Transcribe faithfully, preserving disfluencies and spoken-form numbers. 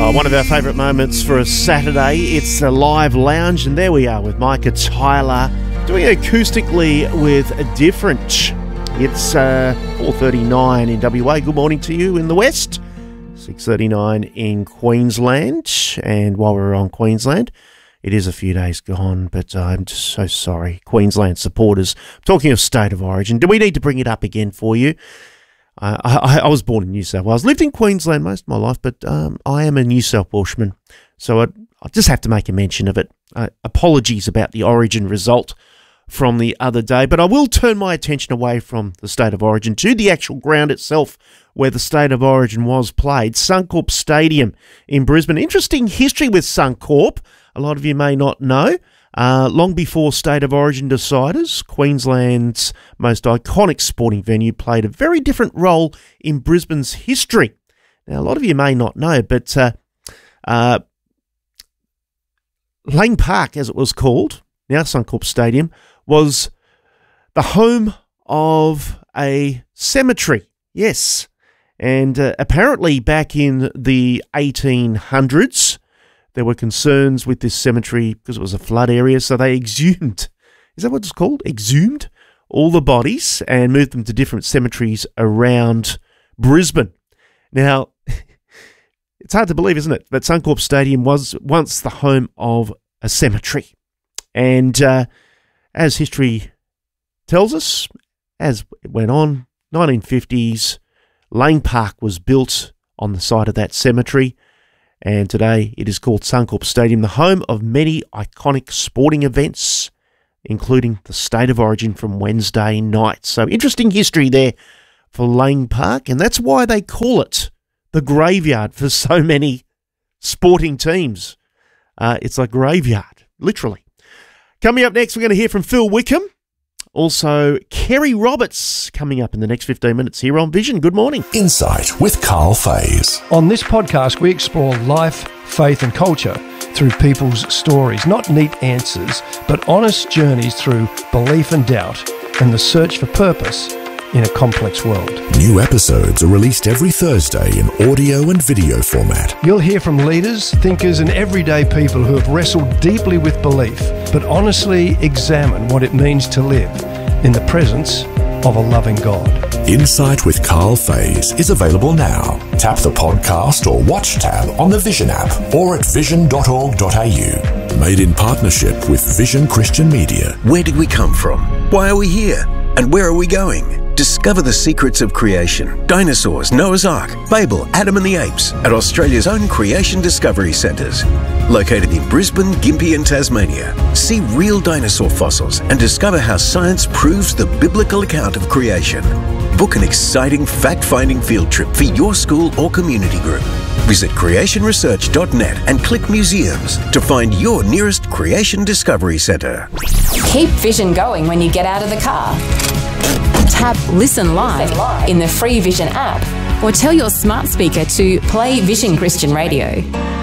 Oh, one of our favourite moments for a Saturday. It's a live lounge, and there we are with Micah Tyler doing it acoustically with a different. It's uh, four thirty-nine in W A. Good morning to you in the West. six thirty-nine in Queensland. And while we're on Queensland, it is a few days gone, but uh, I'm just so sorry. Queensland supporters. Talking of state of origin, do we need to bring it up again for you? Uh, I, I was born in New South Wales. Lived in Queensland most of my life, but um, I am a New South Welshman, so I, I just have to make a mention of it. Uh, apologies about the origin result from the other day, but I will turn my attention away from the state of origin to the actual ground itself where the state of origin was played, Suncorp Stadium in Brisbane. Interesting history with Suncorp. A lot of you may not know. Uh, long before State of Origin deciders, Queensland's most iconic sporting venue played a very different role in Brisbane's history. Now, a lot of you may not know, but uh, uh, Lang Park, as it was called, now Suncorp Stadium, was the home of a cemetery. Yes, and uh, apparently back in the eighteen hundreds, there were concerns with this cemetery because it was a flood area, so they exhumed, is that what it's called? Exhumed all the bodies and moved them to different cemeteries around Brisbane. Now, it's hard to believe, isn't it, that Suncorp Stadium was once the home of a cemetery. And uh, as history tells us, as it went on, nineteen fifties, Lang Park was built on the site of that cemetery. And today it is called Suncorp Stadium, the home of many iconic sporting events, including the State of Origin from Wednesday night. So interesting history there for Lang Park, and that's why they call it the graveyard for so many sporting teams. Uh, it's a graveyard, literally. Coming up next, we're going to hear from Phil Wickham. Also, Kerry Roberts coming up in the next fifteen minutes here on Vision. Good morning. Insight with Carl Faze. On this podcast, we explore life, faith and culture through people's stories. Not neat answers, but honest journeys through belief and doubt and the search for purpose in a complex world. New episodes are released every Thursday in audio and video format. You'll hear from leaders, thinkers and everyday people who have wrestled deeply with belief, but honestly examine what it means to live in the presence of a loving God. Insight with Carl Faze is available now. Tap the podcast or watch tab on the Vision app or at vision dot org dot a u. Made in partnership with Vision Christian Media. Where did we come from? Why are we here? And where are we going? Discover the secrets of creation, dinosaurs, Noah's Ark, Babel, Adam and the Apes at Australia's own Creation Discovery Centres. Located in Brisbane, Gympie and Tasmania. See real dinosaur fossils and discover how science proves the biblical account of creation. Book an exciting fact-finding field trip for your school or community group. Visit creation research dot net and click Museums to find your nearest Creation Discovery Centre. Keep Vision going when you get out of the car. Tap Listen Live in the free Vision app or tell your smart speaker to play Vision Christian Radio.